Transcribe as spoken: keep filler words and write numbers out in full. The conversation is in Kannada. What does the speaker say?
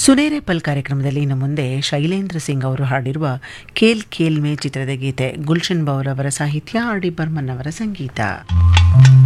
ಸುನೇರೆ ಪಲ್ ಕಾರ್ಯಕ್ರಮದಲ್ಲಿ ಇನ್ನು ಮುಂದೆ ಶೈಲೇಂದ್ರ ಸಿಂಗ್ ಅವರು ಹಾಡಿರುವ ಖೇಲ್ ಖೇಲ್ ಮೇ ಚಿತ್ರದ ಗೀತೆ, ಗುಲ್ಶನ್ ಬೌರ್ ಅವರ ಸಾಹಿತ್ಯ, ಆರ್ ಡಿ ಬರ್ಮನ್ ಅವರ ಸಂಗೀತ.